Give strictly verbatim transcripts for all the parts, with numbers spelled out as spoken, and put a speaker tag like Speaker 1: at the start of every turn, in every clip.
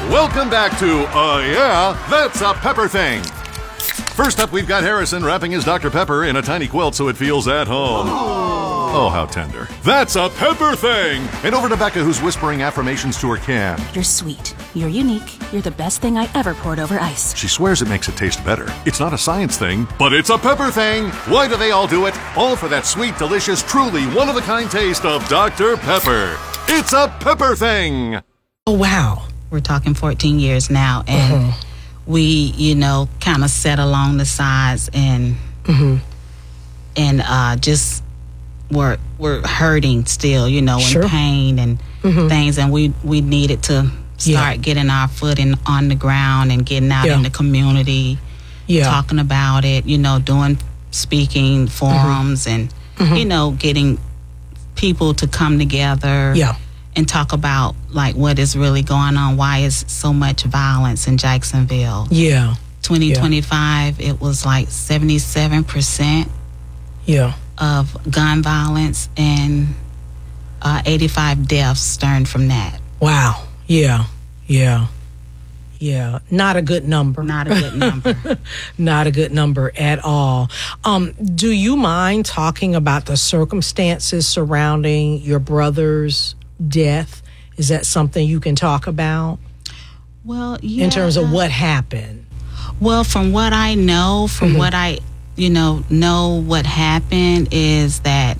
Speaker 1: Welcome back to Uh Yeah, That's a Pepper Thing. First up, we've got Harrison wrapping his Doctor Pepper in a tiny quilt so it feels at home. Oh, how tender. That's a Pepper Thing! And over to Becca, who's whispering affirmations to her can.
Speaker 2: You're sweet. You're unique. You're the best thing I ever poured over ice.
Speaker 1: She swears it makes it taste better. It's not a science thing, but it's a pepper thing. Why do they all do it? All for that sweet, delicious, truly one-of-a-kind taste of Doctor Pepper. It's a Pepper Thing!
Speaker 3: Oh, wow.
Speaker 4: We're talking fourteen years now, and uh-huh. we, you know, kind of sat along the sides and mm-hmm. and uh, just were were hurting still, you know,
Speaker 3: sure.
Speaker 4: in pain and mm-hmm. things, and we, we needed to start yeah. getting our foot in, on the ground and getting out yeah. in the community, yeah. talking about it, you know, doing speaking forums mm-hmm. and, mm-hmm. you know, getting people to come together.
Speaker 3: Yeah.
Speaker 4: And talk about, like, what is really going on. Why is so much violence in Jacksonville?
Speaker 3: Yeah.
Speaker 4: twenty twenty-five, yeah. It was like seventy-seven percent
Speaker 3: yeah.
Speaker 4: of gun violence and uh, eighty-five deaths stemmed from that.
Speaker 3: Wow. Yeah. Yeah. Yeah. Not a good number.
Speaker 4: Not a good number.
Speaker 3: Not a good number at all. Um, do you mind talking about the circumstances surrounding your brother's death? Is that something you can talk about?
Speaker 4: Well, yeah.
Speaker 3: In terms of what happened?
Speaker 4: Well, from what I know, from mm-hmm. what I, you know, know what happened is that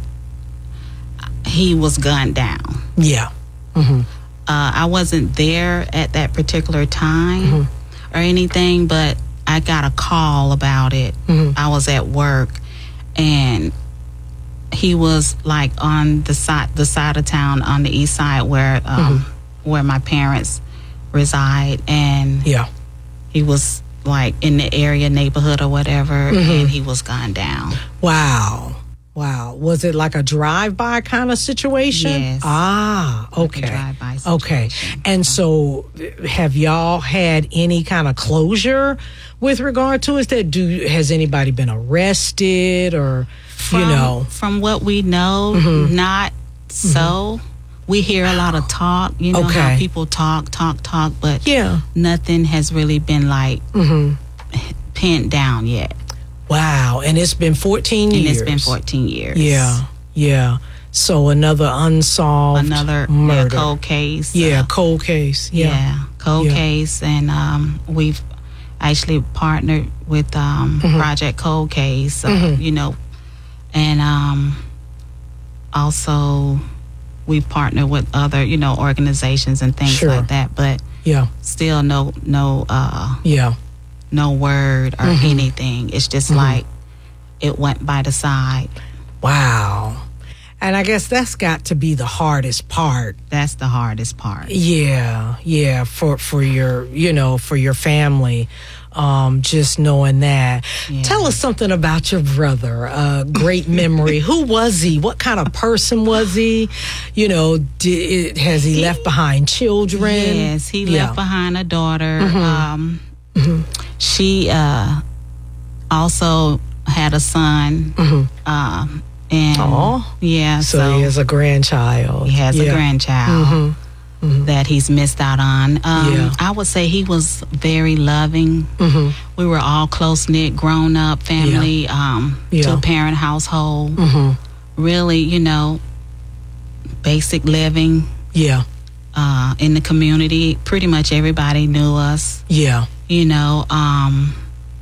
Speaker 4: he was gunned down.
Speaker 3: Yeah. Mm-hmm.
Speaker 4: Uh, I wasn't there at that particular time mm-hmm. or anything, but I got a call about it. Mm-hmm. I was at work, and he was like on the side, the side of town on the east side where, um, mm-hmm. where my parents reside, and
Speaker 3: yeah,
Speaker 4: he was like in the area neighborhood or whatever, mm-hmm. and he was gunned down.
Speaker 3: Wow, wow. Was it like a drive-by kind of situation?
Speaker 4: Yes.
Speaker 3: Ah, okay.
Speaker 4: Like a drive-by situation.
Speaker 3: Okay. And so, have y'all had any kind of closure with regard to it? That do has anybody been arrested or?
Speaker 4: From,
Speaker 3: you know,
Speaker 4: from what we know, mm-hmm. not so. Mm-hmm. We hear a lot of talk, you know,
Speaker 3: okay.
Speaker 4: how people talk, talk, talk, but
Speaker 3: yeah.
Speaker 4: nothing has really been like mm-hmm. pinned down yet.
Speaker 3: Wow. And it's been fourteen
Speaker 4: and
Speaker 3: years.
Speaker 4: And it's been fourteen years.
Speaker 3: Yeah. Yeah. So another unsolved
Speaker 4: Another
Speaker 3: murder.
Speaker 4: Yeah, cold case.
Speaker 3: Yeah,
Speaker 4: uh,
Speaker 3: cold case. Yeah.
Speaker 4: Yeah, cold
Speaker 3: yeah.
Speaker 4: case. And um, we've actually partnered with um, mm-hmm. Project Cold Case, uh, mm-hmm. you know, and um, also we've partnered with other, you know, organizations and things
Speaker 3: sure.
Speaker 4: like that. But
Speaker 3: yeah,
Speaker 4: still no, no, uh,
Speaker 3: yeah,
Speaker 4: no word or
Speaker 3: mm-hmm.
Speaker 4: anything. It's just mm-hmm. like it went by the side.
Speaker 3: Wow. And I guess that's got to be the hardest part.
Speaker 4: That's the hardest part.
Speaker 3: Yeah, yeah, for for your, you know, for your family. Um, just knowing that. Yeah. Tell us something about your brother. Uh, great memory. Who was he? What kind of person was he? You know, did, has he, he left behind children?
Speaker 4: Yes, he
Speaker 3: yeah.
Speaker 4: left behind a daughter.
Speaker 3: Mm-hmm.
Speaker 4: Um,
Speaker 3: mm-hmm.
Speaker 4: She uh, also had a son.
Speaker 3: Mm-hmm.
Speaker 4: Um, and
Speaker 3: Aww.
Speaker 4: Yeah,
Speaker 3: so,
Speaker 4: so
Speaker 3: he has a grandchild.
Speaker 4: He has
Speaker 3: yeah.
Speaker 4: a grandchild.
Speaker 3: Mm-hmm. Mm-hmm.
Speaker 4: That he's missed out on. Um,
Speaker 3: yeah.
Speaker 4: I would say he was very loving.
Speaker 3: Mm-hmm.
Speaker 4: We were all close-knit, grown-up family,
Speaker 3: yeah.
Speaker 4: um,
Speaker 3: yeah.
Speaker 4: two-parent household.
Speaker 3: Mm-hmm.
Speaker 4: Really, you know, basic living.
Speaker 3: Yeah.
Speaker 4: Uh, in the community, pretty much everybody knew us.
Speaker 3: Yeah.
Speaker 4: You know, um,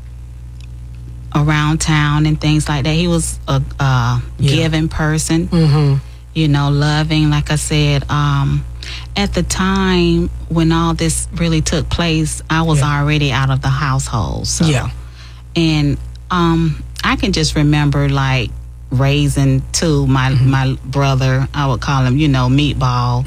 Speaker 4: around town and things like that. He was a, a
Speaker 3: yeah.
Speaker 4: giving person.
Speaker 3: Mm-hmm.
Speaker 4: You know, loving, like I said. Um, At the time when all this really took place, I was
Speaker 3: yeah.
Speaker 4: already out of the household. So.
Speaker 3: Yeah.
Speaker 4: And um, I can just remember, like, raising, too, my, mm-hmm. my brother. I would call him, you know, Meatball.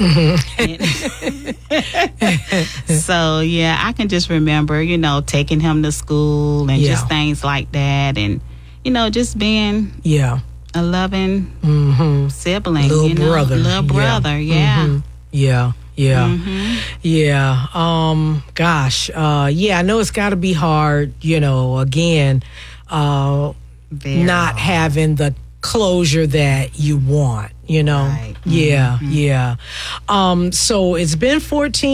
Speaker 4: Mm-hmm. So, yeah, I can just remember, you know, taking him to school and
Speaker 3: yeah.
Speaker 4: just things like that. And, you know, just being...
Speaker 3: Yeah.
Speaker 4: A loving
Speaker 3: mm-hmm.
Speaker 4: sibling.
Speaker 3: Little
Speaker 4: you know?
Speaker 3: brother.
Speaker 4: Little brother, yeah.
Speaker 3: yeah. Mm-hmm. Yeah, yeah,
Speaker 4: mm-hmm.
Speaker 3: yeah. Um, gosh, uh, yeah. I know it's got to be hard. You know, again, uh, not
Speaker 4: hard.
Speaker 3: having the closure that you want. You know,
Speaker 4: right.
Speaker 3: yeah,
Speaker 4: mm-hmm.
Speaker 3: yeah. Um, so it's been fourteen